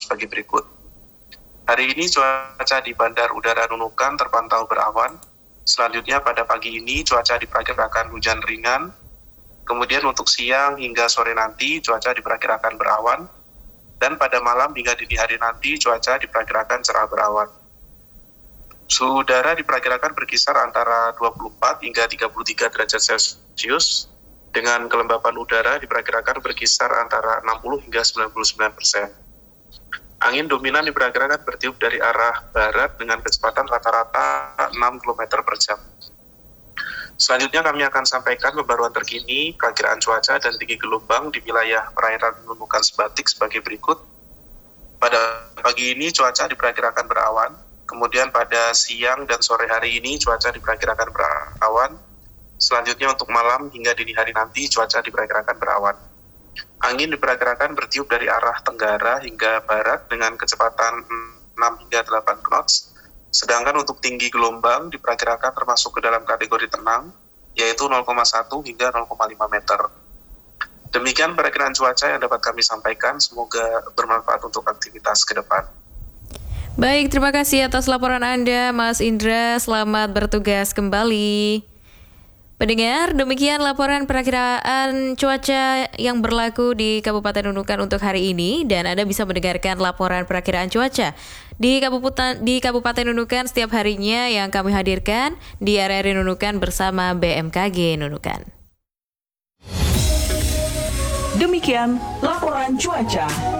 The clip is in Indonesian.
sebagai berikut. Hari ini cuaca di Bandar Udara Nunukan terpantau berawan. Selanjutnya pada pagi ini cuaca diperkirakan hujan ringan. Kemudian untuk siang hingga sore nanti cuaca diperkirakan berawan. Dan pada malam hingga dini hari nanti cuaca diperkirakan cerah berawan. Suhu udara diperkirakan berkisar antara 24 hingga 33 derajat Celcius. Dengan kelembapan udara diperkirakan berkisar antara 60 hingga 99%. Angin dominan diperkirakan bertiup dari arah barat dengan kecepatan rata-rata 6 km per jam. Selanjutnya kami akan sampaikan pembaruan terkini, perakiraan cuaca dan tinggi gelombang di wilayah perairan Nunukan Sebatik sebagai berikut. Pada pagi ini cuaca diperkirakan berawan, kemudian pada siang dan sore hari ini cuaca diperkirakan berawan. Selanjutnya untuk malam hingga dini hari nanti cuaca diperkirakan berawan. Angin diperkirakan bertiup dari arah tenggara hingga barat dengan kecepatan 6 hingga 8 knots. Sedangkan untuk tinggi gelombang diperkirakan termasuk ke dalam kategori tenang, yaitu 0,1 hingga 0,5 meter. Demikian perakiraan cuaca yang dapat kami sampaikan, semoga bermanfaat untuk aktivitas ke depan. Baik, terima kasih atas laporan Anda, Mas Indra. Selamat bertugas kembali. Pendengar, demikian laporan perakiraan cuaca yang berlaku di Kabupaten Nunukan untuk hari ini, dan Anda bisa mendengarkan laporan perakiraan cuaca di Kabupaten Nunukan setiap harinya yang kami hadirkan di RRI Nunukan bersama BMKG Nunukan. Demikian laporan cuaca.